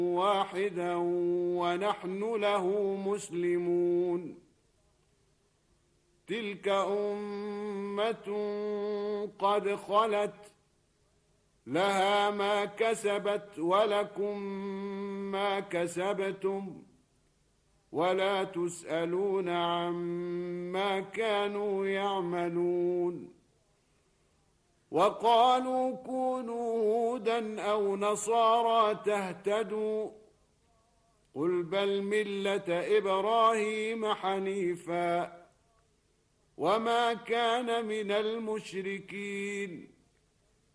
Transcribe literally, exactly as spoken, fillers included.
واحدا ونحن له مسلمون. تلك أمة قد خلت لها ما كسبت ولكم ما كسبتم ولا تسألون عما كانوا يعملون. وقالوا كونوا هودا أو نصارى تهتدوا قل بل ملة إبراهيم حنيفا وما كان من المشركين.